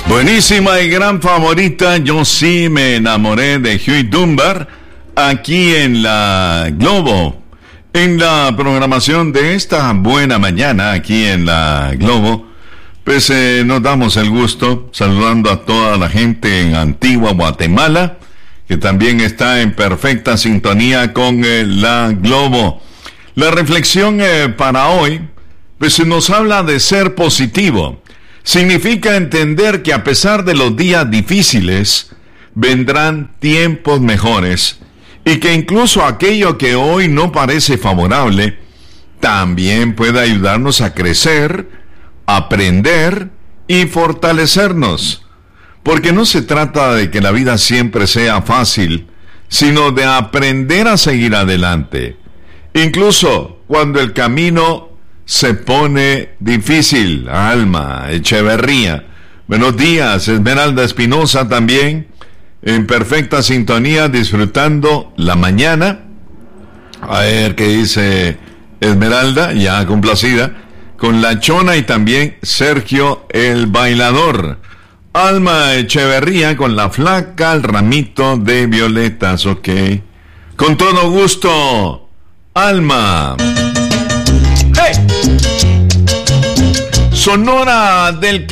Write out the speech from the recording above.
Buenísima y gran favorita, yo sí me enamoré de Huey Dunbar, aquí en la Globo, en la programación de esta buena mañana, aquí en la Globo. Pues nos damos el gusto saludando a toda la gente en Antigua, Guatemala, que también está en perfecta sintonía con la Globo. La reflexión para hoy, pues nos habla de ser positivo. Significa entender que a pesar de los días difíciles, vendrán tiempos mejores y que incluso aquello que hoy no parece favorable, también puede ayudarnos a crecer, aprender y fortalecernos. Porque no se trata de que la vida siempre sea fácil, sino de aprender a seguir adelante, incluso cuando el camino se pone difícil. Alma Echeverría, buenos días. Esmeralda Espinosa también en perfecta sintonía, disfrutando la mañana. A ver qué dice Esmeralda, ya complacida con la Chona, y también Sergio el bailador. Alma Echeverría con la flaca, el ramito de violetas. Ok, con todo gusto, Alma. ¡Hey! Sonora del